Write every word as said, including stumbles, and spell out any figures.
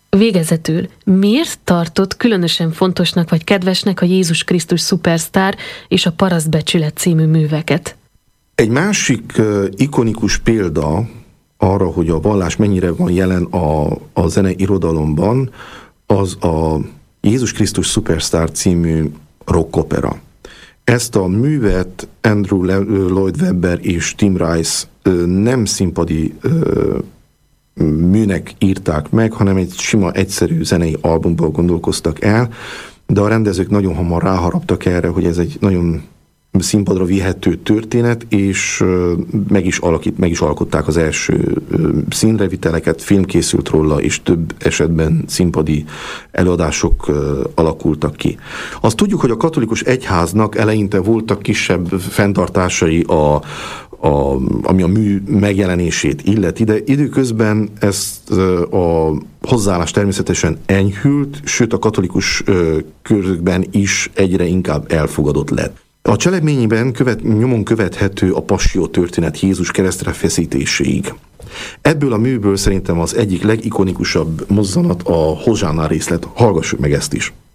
Végezetül, miért tartott különösen fontosnak vagy kedvesnek a Jézus Krisztus szupersztár és a Parasztbecsület című műveket? Egy másik uh, ikonikus példa arra, hogy a vallás mennyire van jelen a, a zeneirodalomban, az a Jézus Krisztus szupersztár című rockopera. Ezt a művet Andrew Lloyd Webber és Tim Rice uh, nem színpadi uh, műnek írták meg, hanem egy sima, egyszerű zenei albumból gondolkoztak el, de a rendezők nagyon hamar ráharaptak erre, hogy ez egy nagyon színpadra vihető történet, és meg is, alakít, meg is alkották az első színreviteleket, film készült róla, és több esetben színpadi előadások alakultak ki. Azt tudjuk, hogy a katolikus egyháznak eleinte voltak kisebb fenntartásai a A, ami a mű megjelenését illeti, de időközben ezt a hozzáállás természetesen enyhült, sőt a katolikus körökben is egyre inkább elfogadott lett. A cselekményében követ, nyomon követhető a passzió történet Jézus keresztre feszítéséig. Ebből a műből szerintem az egyik legikonikusabb mozzanat a Hozsánna részlet. Hallgassuk meg ezt is.